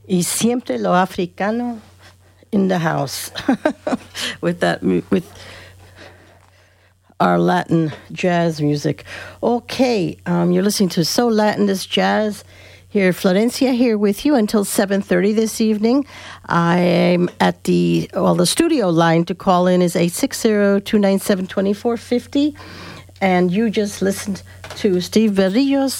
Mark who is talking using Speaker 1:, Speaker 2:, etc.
Speaker 1: Y siempre lo africano in the house with our Latin jazz music. Okay, you're listening to So Latin This Jazz. Here, Florencia here with you until 7:30 this evening. I'm at the studio line to call in is 860-297-2450. And you just listened to Steve Berrillos